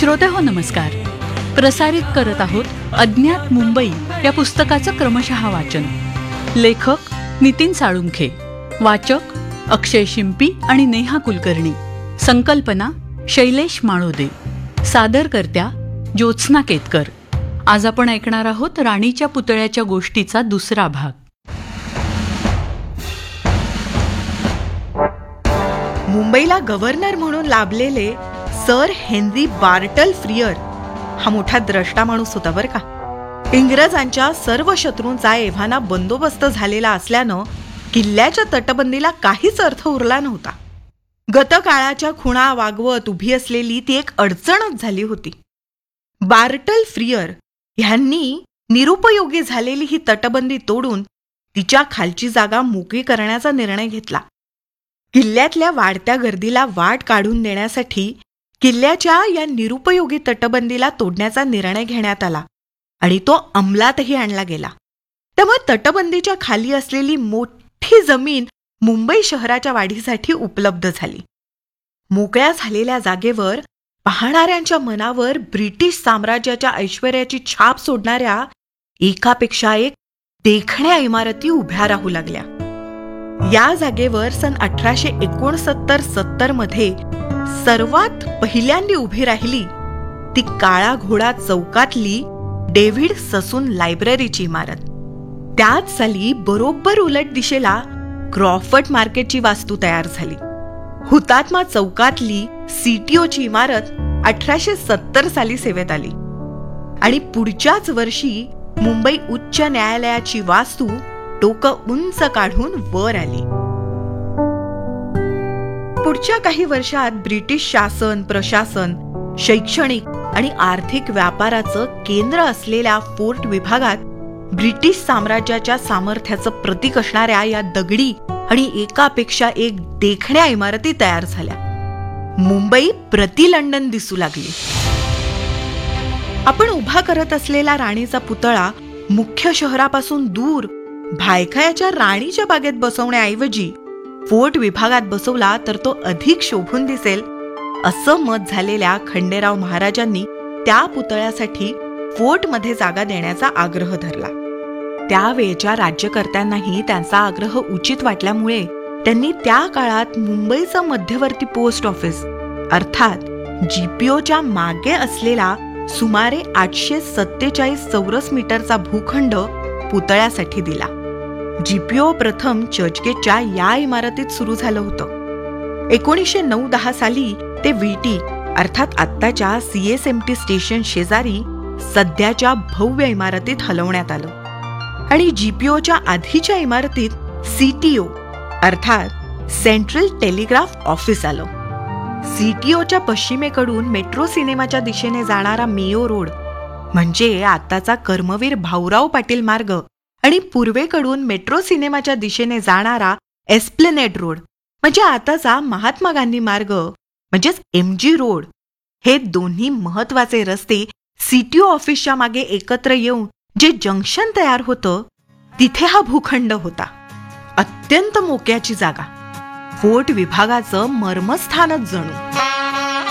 श्रोते हो नमस्कार. प्रसारित करत आहोत अज्ञात मुंबई या पुस्तकाचं क्रमशः वाचन. लेखक नितीन साळुंखे, वाचक अक्षय शिंपी आणि नेहा कुलकर्णी. संकल्पना शैलेश माळोदे. सादरकर्त्या ज्योत्स्ना केतकर. आज आपण ऐकणार आहोत राणीच्या पुतळ्याच्या गोष्टीचा दुसरा भाग. मुंबईला गव्हर्नर म्हणून लाभलेले सर हेनरी बार्टल फ्रियर हा मोठा द्रष्टा माणूस होता बरं का. इंग्रजांच्या सर्व शत्रूंचा एव्हाना बंदोबस्त झालेला असल्यानं किल्ल्याच्या तटबंदीला काहीच अर्थ उरला नव्हता. गतकाळाच्या खुणा वागवत उभी असलेली ती एक अडचणच झाली होती. बार्टल फ्रियर ह्यांनी निरुपयोगी झालेली ही तटबंदी तोडून तिच्या खालची जागा मोकळी करण्याचा निर्णय घेतला. किल्ल्यातल्या वाढत्या गर्दीला वाट काढून देण्यासाठी किल्ल्याच्या या निरुपयोगी तटबंदीला तोडण्याचा निर्णय घेण्यात आला आणि तो अंमलातही आणला गेला. त्यामुळे तटबंदीच्या खाली असलेली मोठी जमीन मुंबई शहराच्या वाढीसाठी उपलब्ध झाली. मोकळ्या झालेल्या जागेवर पाहणाऱ्यांच्या मनावर ब्रिटिश साम्राज्याच्या ऐश्वर्याची छाप सोडणाऱ्या एकापेक्षा एक देखण्या इमारती उभ्या राहू लागल्या. या जागेवर सन 1869-70 मध्ये सर्वात पहिल्यांदी उभी राहिली ती काळा घोडा चौकातली डेव्हिड ससून लायब्ररीची इमारत. त्याच साली बरोबर उलट दिशेला क्रॉफर्ड मार्केटची वास्तू तयार झाली. हुतात्मा चौकातली सीटीओची इमारत 1870 साली सेवेत आली आणि पुढच्याच वर्षी मुंबई उच्च न्यायालयाची वास्तू डोकं उंच काढून वर आली. पुढच्या काही वर्षात ब्रिटिश शासन, प्रशासन, शैक्षणिक आणि आर्थिक व्यापाराचं केंद्र असलेल्या फोर्ट विभागात ब्रिटिश साम्राज्याच्या सामर्थ्याचं प्रतीक असणाऱ्या या दगडी आणि एकापेक्षा एक देखण्या इमारती तयार झाल्या. मुंबई प्रति लंडन दिसू लागली. आपण उभा करत असलेला राणीचा पुतळा मुख्य शहरापासून दूर भायखळ्याच्या राणीच्या बागेत बसवण्याऐवजी फोर्ट विभागात बसवला तर तो अधिक शोभून दिसेल असं मत झालेल्या खंडेराव महाराजांनी त्या पुतळ्यासाठी फोर्टमध्ये जागा देण्याचा आग्रह धरला. त्यावेळच्या राज्यकर्त्यांनाही त्यांचा आग्रह उचित वाटल्यामुळे त्यांनी त्या काळात मुंबईचं मध्यवर्ती पोस्ट ऑफिस अर्थात जीपीओच्या मागे असलेला सुमारे 847 चौरस मीटरचा भूखंड पुतळ्यासाठी दिला. जीपीओ प्रथम चर्चगेटच्या या इमारतीत सुरू झालं होतं. 1909-10 साली ते व्हीटी अर्थात आत्ताच्या सीएसएमटी स्टेशन शेजारी सध्याच्या भव्य इमारतीत हलवण्यात आलं आणि जीपीओच्या आधीच्या इमारतीत सीटीओ अर्थात सेंट्रल टेलिग्राफ ऑफिस आलं. सीटीओच्या पश्चिमेकडून मेट्रो सिनेमाच्या दिशेने जाणारा मेयो रोड म्हणजे आताचा कर्मवीर भाऊराव पाटील मार्ग आणि पूर्वेकडून मेट्रो सिनेमाच्या दिशेने जाणारा एस्प्लेनेड रोड म्हणजे आताचा महात्मा गांधी मार्ग म्हणजेच एमजी रोड हे दोन्ही महत्वाचे रस्ते सीटीओ ऑफिसच्या मागे एकत्र येऊन जे जंक्शन तयार होतं तिथे हा भूखंड होता. अत्यंत मोक्याची जागा. फोर्ट विभागाचं मर्मस्थानच जणू.